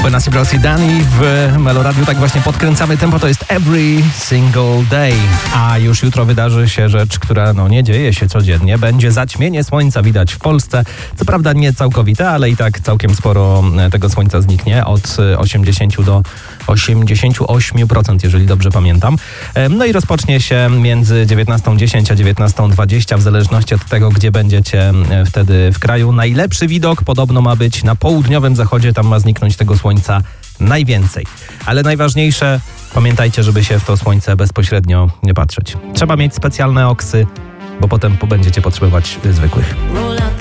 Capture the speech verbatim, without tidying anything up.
Benassi Bros i Dani w Meloradiu. Tak właśnie podkręcamy tempo, to jest Every Single Day. A już jutro wydarzy się rzecz, która no nie dzieje się codziennie. Będzie zaćmienie słońca widać w Polsce. Co prawda nie całkowite, ale i tak całkiem sporo tego słońca zniknie. Od osiemdziesiąt do osiemdziesięciu ośmiu procent, jeżeli dobrze pamiętam. No i rozpocznie się między dziewiętnastą dziesięć a dziewiętnastą dwadzieścia, w zależności od tego, gdzie będziecie wtedy w kraju. Najlepszy widok podobno ma być na południowym zachodzie, tam ma zniknąć tego słońca najwięcej. Ale najważniejsze, pamiętajcie, żeby się w to słońce bezpośrednio nie patrzeć. Trzeba mieć specjalne oksy, bo potem będziecie potrzebować zwykłych.